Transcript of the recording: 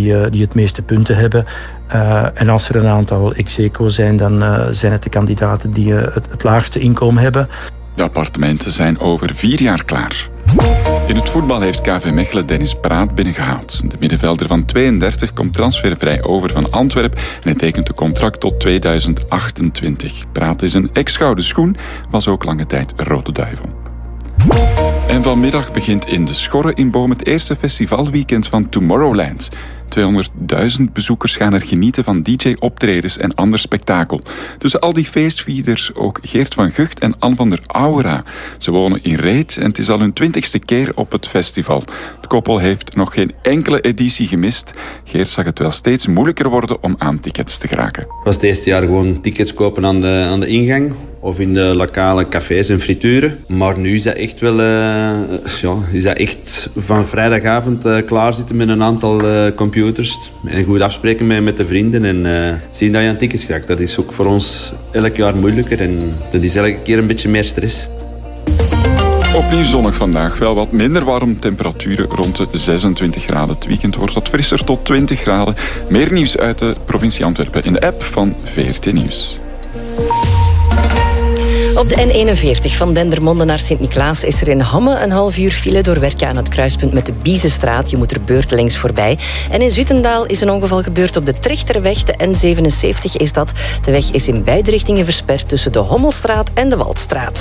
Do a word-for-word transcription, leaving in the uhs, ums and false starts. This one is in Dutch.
die, uh, die het meeste punten hebben. Uh, en als er een aantal ex-aequo zijn, dan uh, zijn het de kandidaten die uh, het, het laagste inkomen hebben. De appartementen zijn over vier jaar klaar. In het voetbal heeft K V Mechelen Dennis Praat binnengehaald. De middenvelder van tweeëndertig komt transfervrij over van Antwerpen en hij tekent een contract tot tweeduizend achtentwintig. Praat is een ex-gouden schoen, was ook lange tijd Rode Duivel. En vanmiddag begint in de Schorre in Boom het eerste festivalweekend van Tomorrowland. tweehonderdduizend bezoekers gaan er genieten van D J-optredens en ander spektakel. Tussen al die feestvierders ook Geert van Gucht en Anne van der Aura. Ze wonen in Reet en het is al hun twintigste keer op het festival. Het koppel heeft nog geen enkele editie gemist. Geert zag het wel steeds moeilijker worden om aan tickets te geraken. Het was het eerste jaar gewoon tickets kopen aan de, aan de ingang of in de lokale cafés en frituren. Maar nu is dat echt wel uh, ja, is dat echt van vrijdagavond uh, klaarzitten met een aantal uh, computers en goed afspreken met, met de vrienden en uh, zien dat je aan tickets krijgt. Dat is ook voor ons elk jaar moeilijker en dat is elke keer een beetje meer stress. Opnieuw zonnig vandaag, wel wat minder warm. Temperaturen rond de zesentwintig graden. Het weekend wordt wat frisser tot twintig graden. Meer nieuws uit de provincie Antwerpen in de app van V R T Nieuws. Op de N eenenveertig van Dendermonde naar Sint-Niklaas is er in Hamme een half uur file door werken aan het kruispunt met de Biezenstraat. Je moet er beurtelings voorbij. En in Zutendaal is een ongeval gebeurd op de Trechterweg. De N zevenenzeventig is dat. De weg is in beide richtingen versperd tussen de Hommelstraat en de Waldstraat.